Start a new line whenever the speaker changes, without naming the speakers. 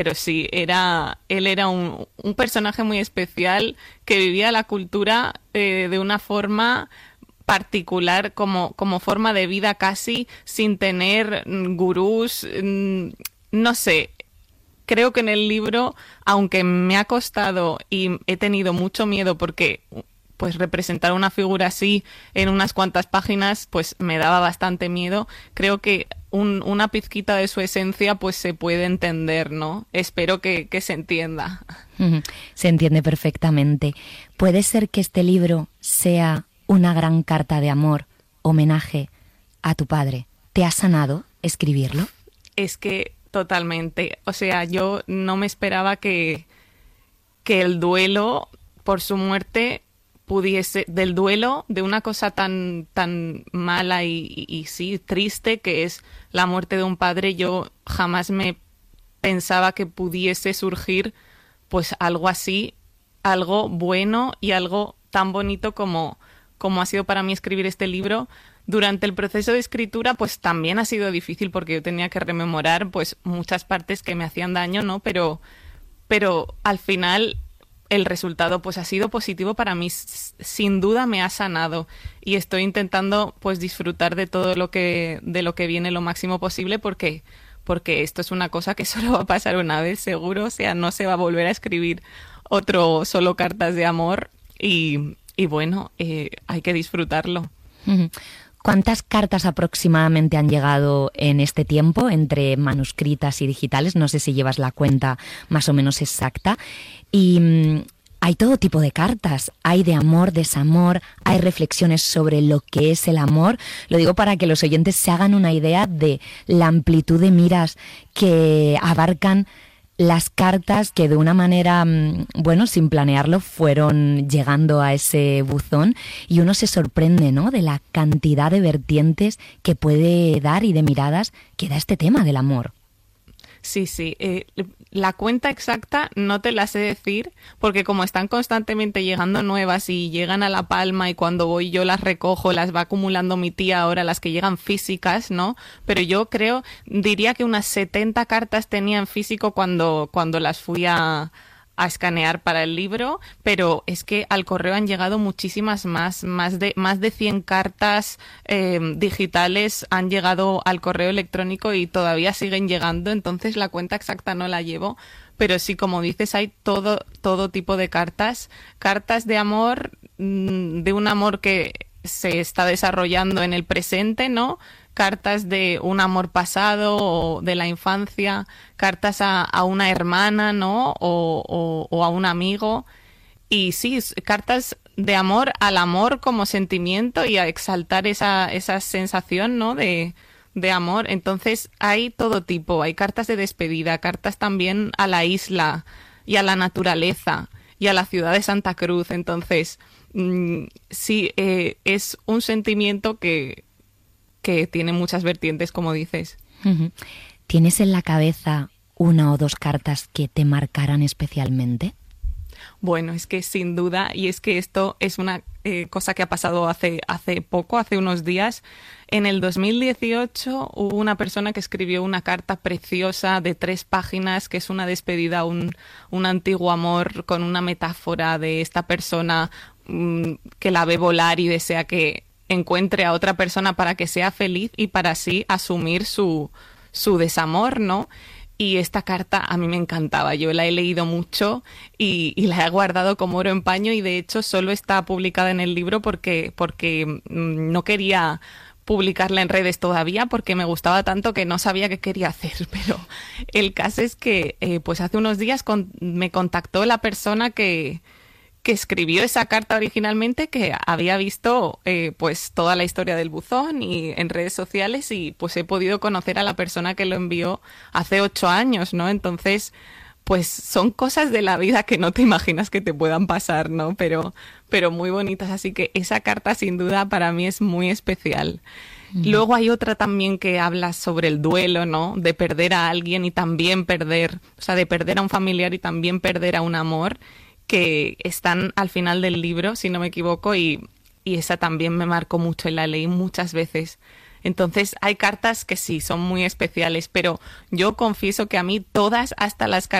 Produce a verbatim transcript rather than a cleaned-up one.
pero sí, era, él era un, un personaje muy especial que vivía la cultura eh, de una forma particular, como, como forma de vida casi, sin tener mm, gurús, mm, no sé. Creo que en el libro, aunque me ha costado y he tenido mucho miedo porque pues representar una figura así en unas cuantas páginas pues me daba bastante miedo, creo que un, una pizquita de su esencia pues se puede entender, ¿no? Espero que, que se entienda.
Se entiende perfectamente. ¿Puede ser que este libro sea una gran carta de amor, homenaje a tu padre? ¿Te ha sanado escribirlo?
Es que totalmente. O sea, yo no me esperaba que, que el duelo por su muerte pudiese, del duelo de una cosa tan, tan mala y, y, y sí, triste que es la muerte de un padre, yo jamás me pensaba que pudiese surgir pues algo así, algo bueno y algo tan bonito como, como ha sido para mí escribir este libro. Durante el proceso de escritura, pues también ha sido difícil porque yo tenía que rememorar pues muchas partes que me hacían daño, ¿no? Pero, pero al final el resultado pues ha sido positivo para mí, sin duda me ha sanado y estoy intentando pues disfrutar de todo lo que, de lo que viene lo máximo posible porque, porque esto es una cosa que solo va a pasar una vez seguro, o sea, no se va a volver a escribir otro solo cartas de amor y, y bueno, eh, hay que disfrutarlo.
¿Cuántas cartas aproximadamente han llegado en este tiempo entre manuscritas y digitales? No sé si llevas la cuenta más o menos exacta. Y mmm, hay todo tipo de cartas. Hay de amor, desamor, hay reflexiones sobre lo que es el amor. Lo digo para que los oyentes se hagan una idea de la amplitud de miras que abarcan las cartas que de una manera, bueno, sin planearlo, fueron llegando a ese buzón y uno se sorprende, ¿no?, de la cantidad de vertientes que puede dar y de miradas que da este tema del amor.
Sí, sí. Eh, la cuenta exacta no te la sé decir porque como están constantemente llegando nuevas y llegan a La Palma y cuando voy yo las recojo, las va acumulando mi tía ahora, las que llegan físicas, ¿no? Pero yo creo, diría que unas setenta cartas tenía en físico cuando, cuando las fui a... a escanear para el libro, pero es que al correo han llegado muchísimas más, más de más de cien cartas eh, digitales han llegado al correo electrónico y todavía siguen llegando, entonces la cuenta exacta no la llevo, pero sí, como dices, hay todo, todo tipo de cartas, cartas de amor, de un amor que se está desarrollando en el presente, ¿no? Cartas de un amor pasado o de la infancia, cartas a, a una hermana, ¿no? O, o, o a un amigo. Y sí, cartas de amor al amor como sentimiento y a exaltar esa, esa sensación, ¿no? De, de amor. Entonces hay todo tipo. Hay cartas de despedida, cartas también a la isla y a la naturaleza y a la ciudad de Santa Cruz. Entonces, mmm, sí, eh, es un sentimiento que... que tiene muchas vertientes, como dices.
¿Tienes en la cabeza una o dos cartas que te marcaran especialmente?
Bueno, es que sin duda, y es que esto es una eh, cosa que ha pasado hace, hace poco, hace unos días. En el dos mil dieciocho hubo una persona que escribió una carta preciosa de tres páginas, que es una despedida a un, un antiguo amor con una metáfora de esta persona mmm, que la ve volar y desea que encuentre a otra persona para que sea feliz y para así asumir su, su desamor, ¿no? Y esta carta a mí me encantaba, yo la he leído mucho y, y la he guardado como oro en paño y de hecho solo está publicada en el libro porque, porque no quería publicarla en redes todavía porque me gustaba tanto que no sabía qué quería hacer, pero el caso es que eh, pues hace unos días con, me contactó la persona que... que escribió esa carta originalmente, que había visto eh, pues toda la historia del buzón y en redes sociales y pues he podido conocer a la persona que lo envió hace ocho años, ¿no? Entonces, pues son cosas de la vida que no te imaginas que te puedan pasar, ¿no? Pero, pero muy bonitas, así que esa carta sin duda para mí es muy especial. Mm. Luego hay otra también que habla sobre el duelo, ¿no? De perder a alguien y también perder, o sea, de perder a un familiar y también perder a un amor, que están al final del libro, si no me equivoco, y, y esa también me marcó mucho y la leí muchas veces. Entonces hay cartas que sí, son muy especiales, pero yo confieso que a mí todas, hasta las cartas